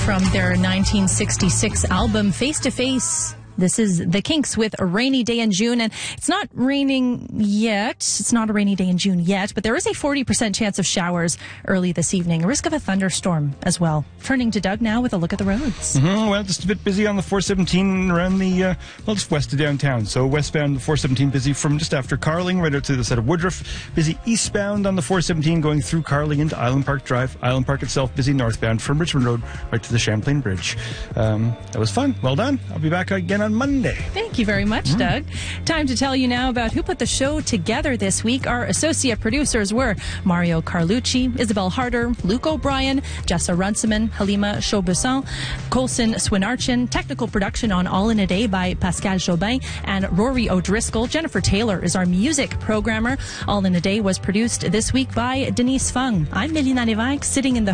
from their 1966 album Face to Face. This is The Kinks with A Rainy Day in June, and it's not raining yet. It's not a rainy day in June yet, but there is a 40% chance of showers early this evening. A risk of a thunderstorm as well. Turning to Doug now with a look at the roads. Well, just a bit busy on the 417 around the, just west of downtown. So westbound, the 417 busy from just after Carling, right out to the side of Woodruff. Busy eastbound on the 417 going through Carling into Island Park Drive. Island Park itself busy northbound from Richmond Road right to the Champlain Bridge. That was fun. Well done. I'll be back again on Monday. Thank you very much, Doug. Time to tell you now about who put the show together this week. Our associate producers were Mario Carlucci, Isabel Harder, Luke O'Brien, Jessa Runciman, Halima Chaubusson, Colson Swinarchin. Technical production on All in a Day by Pascal Jobin and Rory O'Driscoll. Jennifer Taylor is our music programmer. All in a Day was produced this week by Denise Fung. I'm Melina Levesque, sitting in the